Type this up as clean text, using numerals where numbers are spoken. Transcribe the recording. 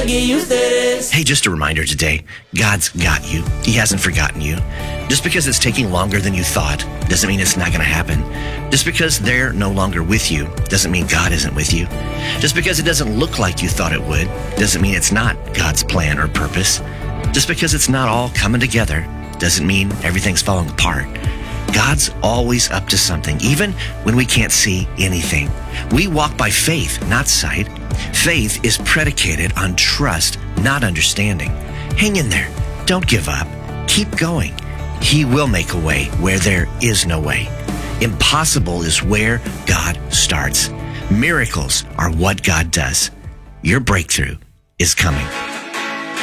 gotta get used to this. Hey, just a reminder today, God's got you. He hasn't forgotten you. Just because it's taking longer than you thought doesn't mean it's not going to happen. Just because they're no longer with you doesn't mean God isn't with you. Just because it doesn't look like you thought it would doesn't mean it's not God's plan or purpose. Just because it's not all coming together doesn't mean everything's falling apart. God's always up to something, even when we can't see anything. We walk by faith, not sight. Faith is predicated on trust, not understanding. Hang in there. Don't give up. Keep going. He will make a way where there is no way. Impossible is where God starts. Miracles are what God does. Your breakthrough is coming.